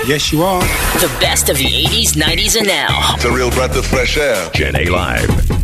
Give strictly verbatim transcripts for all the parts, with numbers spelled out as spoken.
Yes, you are. The best of the eighties, nineties, and now. It's a real breath of fresh air. Chennai Live.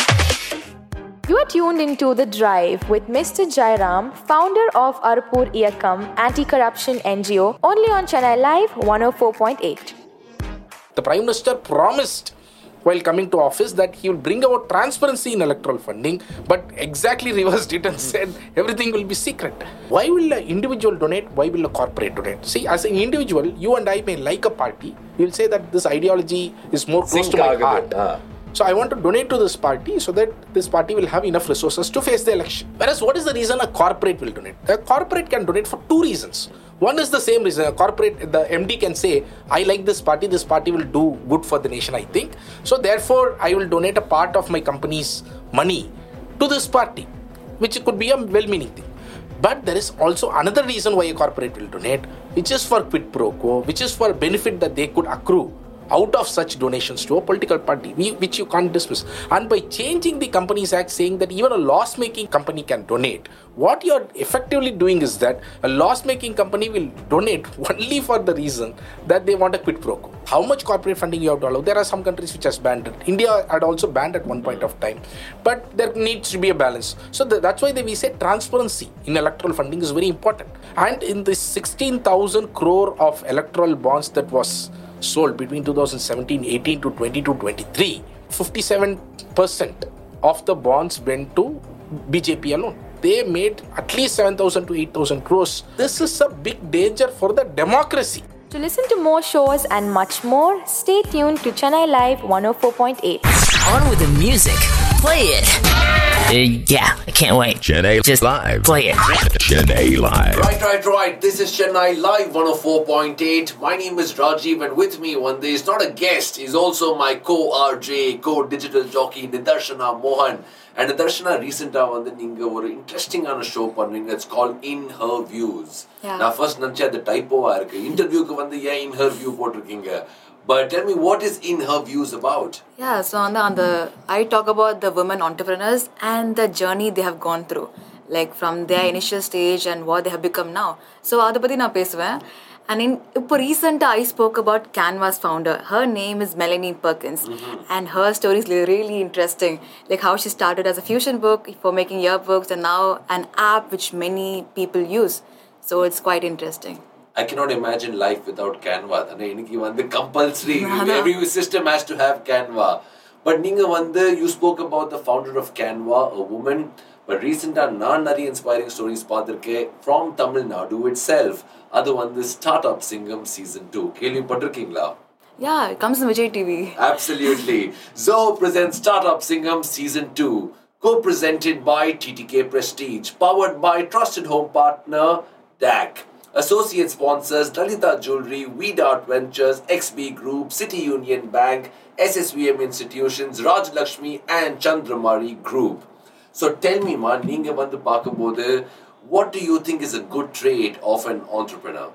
You are tuned into The Drive with Mister Jairam, founder of Arupur Iyakam Anti-Corruption N G O, only on Chennai Live one oh four point eight. The Prime Minister promised while coming to office that he will bring about transparency in electoral funding, but exactly reversed it and said everything will be secret. Why will an individual donate? Why will a corporate donate? See, as an individual, you and I may like a party. We'll say that this ideology is more close to my heart. Ah. So I want to donate to this party so that this party will have enough resources to face the election. Whereas what is the reason a corporate will donate? A corporate can donate for two reasons. One is the same reason. A corporate, the M D can say, I like this party, this party will do good for the nation, I think. So therefore, I will donate a part of my company's money to this party, which could be a well-meaning thing. But there is also another reason why a corporate will donate, which is for quid pro quo, which is for benefit that they could accrue out of such donations to a political party, which you can't dismiss. And by changing the Companies Act, saying that even a loss-making company can donate, what you're effectively doing is that a loss-making company will donate only for the reason that they want a quid pro quo. How much corporate funding you have to allow? There are some countries which has banned it. India had also banned at one point of time. But there needs to be a balance. So the, that's why they, we say transparency in electoral funding is very important. And in this sixteen thousand crore of electoral bonds that was sold between two thousand seventeen eighteen to twenty-two twenty-three, fifty-seven percent of the bonds went to B J P alone. They made at least seven thousand to eight thousand crores. This is a big danger for the democracy. To listen to more shows and much more, stay tuned to Chennai Live one oh four point eight. On with the music. Play it. Uh, yeah, I can't wait. Chennai Just Live. play it. Chennai Live. Right, right, right. This is Chennai Live one oh four point eight. My name is Rajiv, and with me one day is not a guest, he's also my co-R J, co-digital jockey, Nidarshana Mohan. And Nidarshana, recently வந்து நீங்க ஒரு இன்ட்ரெஸ்டிங்கான show பண்ணீங்க. It's called In Her Views. Yeah. நான் first நினைச்சேன் அது டைப்போவா இருக்கு. இன்டர்வியூக்கு வந்து ஏன் In Her View போட்டிருக்கீங்க? But tell me, what is In Her Views about? Yeah, so on the, on the I talk about the women entrepreneurs and the journey they have gone through, like from their initial stage and what they have become now. So அதை பத்தி நான் பேசுவேன். And in இப்போ recently I spoke about Canva's founder. Her name is Melanie Perkins, mm-hmm. and her story is really interesting. Like how she started as a fusion book for making yearbooks, and now an app which many people use. So it's quite interesting. I cannot imagine life without Canva. இன்னைக்கு வந்து compulsory, every system has to have Canva. But நீங்க வந்து, you spoke about the founder of Canva, a woman. But recently, நான் நிறைய inspiring stories பார்த்திருக்கேன் from Tamil Nadu itself. அது வந்து Startup Singham Season two. கேள்விப்பட்டிருக்கீங்களா? Yeah, it comes in Vijay T V. Absolutely. Zoho presents Startup Singham Season two. Co-presented by T T K Prestige. Powered by trusted home partner D A C. Associate sponsors Lalita Jewelry, Weedart Ventures, X B Group, City Union Bank, S S V M Institutions, Raj Lakshmi and Chandramari Group. So tell me, man, நீங்க வந்து பார்க்கும்போது, what do you think is a good trait of an entrepreneur?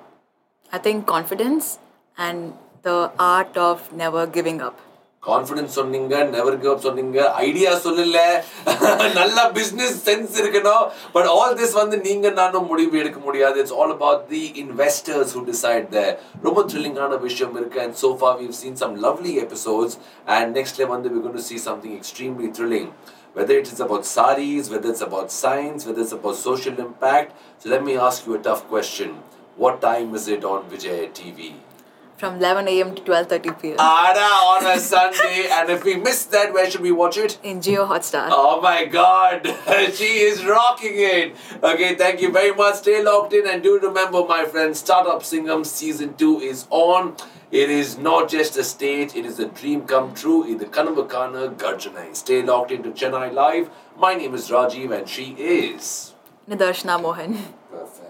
I think confidence and the art of never giving up. Confidence சொன்னீங்க, never give up சொன்னீங்க, idea சொல்லல, நல்ல business sense இருக்கணும். But all this வந்து நீங்க நானும் முடிவு எடுக்க முடியாது. It's all about the investors who decide there. ரொம்ப thrilling-ஆன விஷயம் இருக்கு, and so far we've seen some lovely episodes, and next time வந்து we're going to see something extremely thrilling. Whether it is about saris, whether it's about science, whether it's about social impact. So let me ask you a tough question. What time is it on Vijay T V? From eleven a.m. to twelve thirty p.m. Ada on a Sunday. And if we miss that, where should we watch it? In Jio Hotstar. Oh my God. She is rocking it. Okay, thank you very much. Stay locked in, and do remember, my friends, Startup Singham Season two is on. It is not just a stage, it is a dream come true. It is Kanavakana Garjanai. Stay locked into Chennai Live. My name is Rajiv, and she is Nidarshana Mohan. Perfect.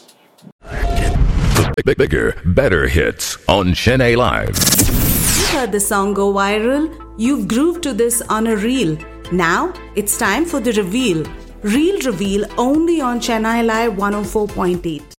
Big, bigger, better hits on Chennai Live. You heard the song go viral. You've grooved to this on a reel. Now it's time for the reveal. Reel reveal only on Chennai Live one oh four point eight.